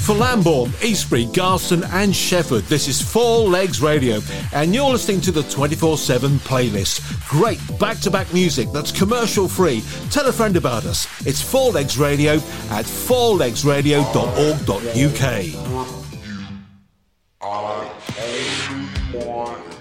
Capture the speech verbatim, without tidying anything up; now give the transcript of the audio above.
For Lambourne, Eastbury, Garston and Shefford, this is Four Legs Radio, and you're listening to the twenty-four seven playlist. Great back-to-back music that's commercial-free. Tell a friend about us. It's Four Legs Radio at four legs radio dot org dot U K. You are a one.